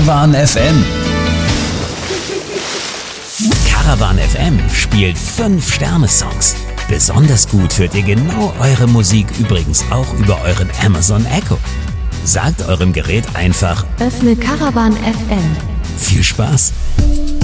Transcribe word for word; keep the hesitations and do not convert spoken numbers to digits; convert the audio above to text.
Caravan F M. Caravan F M spielt fünf Sterne Songs. Besonders gut hört ihr genau eure Musik übrigens auch über euren Amazon Echo. Sagt eurem Gerät einfach: Öffne Caravan F M. Viel Spaß!